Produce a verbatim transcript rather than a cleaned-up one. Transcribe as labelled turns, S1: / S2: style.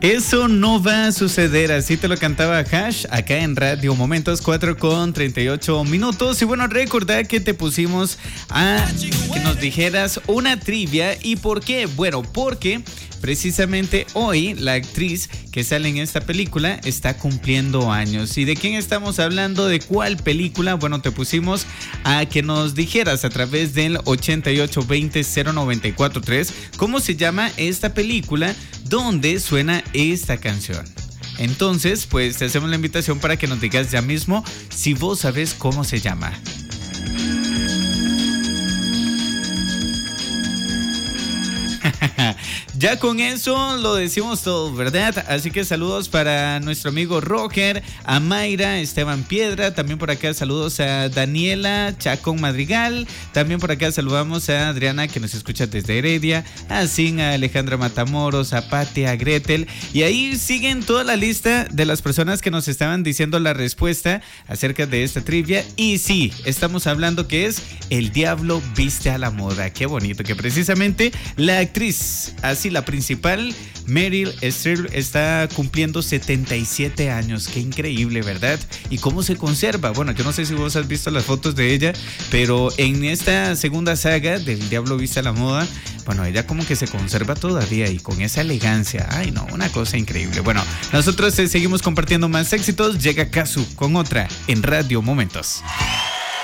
S1: Eso no va a suceder, así te lo cantaba Hash acá en Radio Momentos, cuatro con treinta y ocho minutos. Y bueno, recordad que te pusimos a que nos dijeras una trivia. ¿Y por qué? Bueno, porque precisamente hoy la actriz que sale en esta película está cumpliendo años. ¿Y de quién estamos hablando? ¿De cuál película? Bueno, te pusimos a que nos dijeras a través del ochenta y ocho veinte cero noventa y cuatro tres cómo se llama esta película donde suena esta canción. Entonces, pues te hacemos la invitación para que nos digas ya mismo si vos sabes cómo se llama. Ya con eso lo decimos todo, ¿verdad? Así que saludos para nuestro amigo Roger, a Mayra, Esteban Piedra, también por acá saludos a Daniela Chacón Madrigal, también por acá saludamos a Adriana que nos escucha desde Heredia, a Sin, a Alejandra Matamoros, a Pati, a Gretel, y ahí siguen toda la lista de las personas que nos estaban diciendo la respuesta acerca de esta trivia. Y sí, estamos hablando que es El Diablo Viste a la Moda. Qué bonito, que precisamente la actriz, así la principal, Meryl Streep, está cumpliendo setenta y siete años. Qué increíble, ¿verdad? Y cómo se conserva. Bueno, yo no sé si vos has visto las fotos de ella, pero en esta segunda saga del Diablo Viste a la Moda, bueno, ella como que se conserva todavía y con esa elegancia. Ay, no, una cosa increíble. Bueno, nosotros eh, seguimos compartiendo más éxitos. Llega Kazu con otra en Radio Momentos.